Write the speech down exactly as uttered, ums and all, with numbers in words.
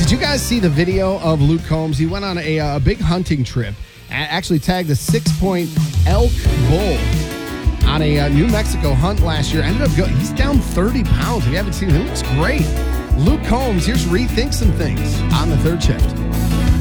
Did you guys see the video of Luke Combs? He went on a, a big hunting trip and actually tagged a six-point elk bull on a uh, New Mexico hunt last year. Ended up going, he's down thirty pounds. If you haven't seen him, he looks great. Luke Combs, here's Rethink Some Things on the Third Shift.